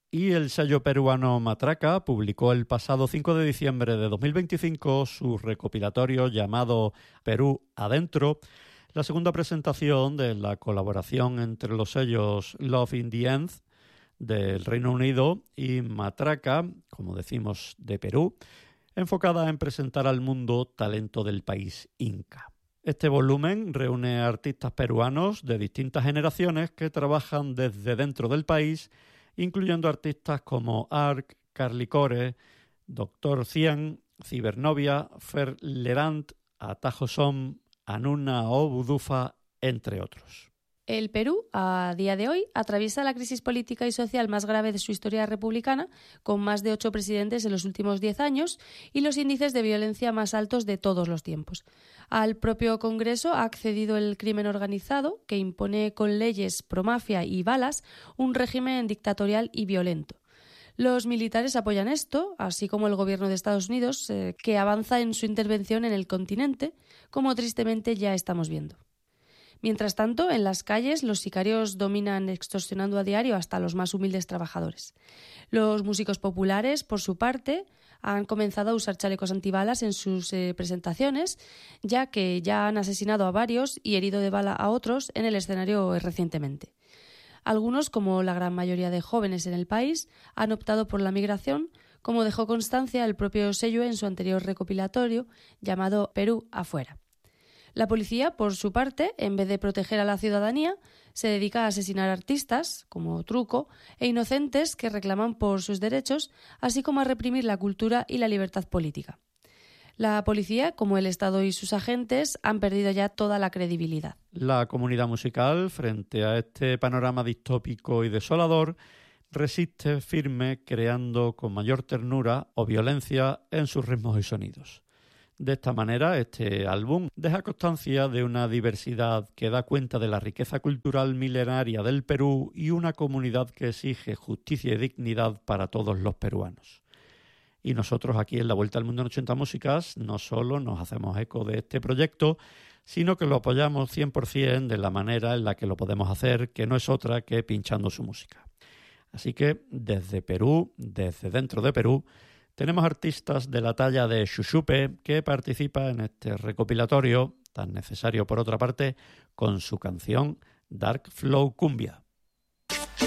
Y el sello peruano Matraca publicó el pasado 5 de diciembre de 2025 su recopilatorio llamado Perú Adentro, la segunda presentación de la colaboración entre los sellos Love in the End del Reino Unido y Matraca, como decimos, de Perú, enfocada en presentar al mundo talento del país inca. Este volumen reúne a artistas peruanos de distintas generaciones que trabajan desde dentro del país, incluyendo artistas como Arc, Carly Core, Doctor Cien, Cibernovia, Fer Lerant, Atajo Som, Anuna o Budufa, entre otros. El Perú, a día de hoy, atraviesa la crisis política y social más grave de su historia republicana, con más de 8 presidentes en los últimos 10 años y los índices de violencia más altos de todos los tiempos. Al propio Congreso ha accedido el crimen organizado, que impone con leyes promafia y balas un régimen dictatorial y violento. Los militares apoyan esto, así como el gobierno de Estados Unidos, que avanza en su intervención en el continente, como tristemente ya estamos viendo. Mientras tanto, en las calles los sicarios dominan extorsionando a diario hasta los más humildes trabajadores. Los músicos populares, por su parte, han comenzado a usar chalecos antibalas en sus presentaciones, ya que ya han asesinado a varios y herido de bala a otros en el escenario recientemente. Algunos, como la gran mayoría de jóvenes en el país, han optado por la migración, como dejó constancia el propio sello en su anterior recopilatorio llamado Perú afuera. La policía, por su parte, en vez de proteger a la ciudadanía, se dedica a asesinar artistas, como Truco, e inocentes que reclaman por sus derechos, así como a reprimir la cultura y la libertad política. La policía, como el Estado y sus agentes, han perdido ya toda la credibilidad. La comunidad musical, frente a este panorama distópico y desolador, resiste firme, creando con mayor ternura o violencia en sus ritmos y sonidos. De esta manera, este álbum deja constancia de una diversidad que da cuenta de la riqueza cultural milenaria del Perú y una comunidad que exige justicia y dignidad para todos los peruanos. Y nosotros aquí en La Vuelta al Mundo en 80 Músicas no solo nos hacemos eco de este proyecto, sino que lo apoyamos 100% de la manera en la que lo podemos hacer, que no es otra que pinchando su música. Así que desde Perú, desde dentro de Perú, tenemos artistas de la talla de Xuxupe que participa en este recopilatorio, tan necesario por otra parte, con su canción Dark Flow Cumbia.